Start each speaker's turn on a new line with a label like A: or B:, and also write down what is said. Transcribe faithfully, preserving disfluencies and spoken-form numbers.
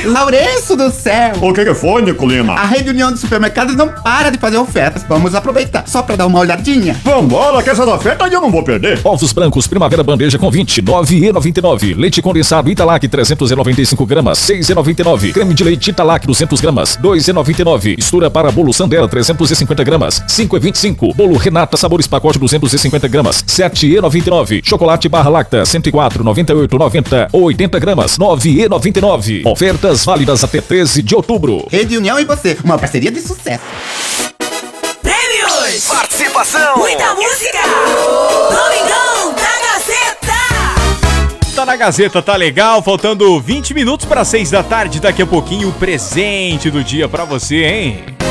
A: Lourenço do céu!
B: O que que foi, Nicolina?
A: A Rede União de Supermercados não para de fazer ofertas. Vamos aproveitar, só pra dar uma olhadinha.
B: Vambora, que essas ofertas eu não vou perder.
C: Ovos brancos Primavera Bandeja com vinte, nove reais e noventa e nove. Leite condensado Italac trezentos e noventa e cinco gramas, seis reais e noventa e nove. Creme de leite Italac duzentas gramas, dois reais e noventa e nove. Mistura para bolo Sandera trezentos e cinquenta gramas, cinco reais e vinte e cinco. Bolo Renata Sabores pacote duzentos e cinquenta gramas, sete reais e noventa e nove. Chocolate Barra Lacta cento e quatro, noventa e oito, noventa ou oitenta gramas, nove reais e noventa e nove. Ofertas válidas até treze de outubro.
A: Rede União e você, uma parceria de sucesso.
D: Prêmios!
E: Participação!
D: Muita música! Domingão da Gazeta!
F: Tá na Gazeta, tá legal? Faltando vinte minutos para seis da tarde. Daqui a pouquinho o presente do dia pra você, hein?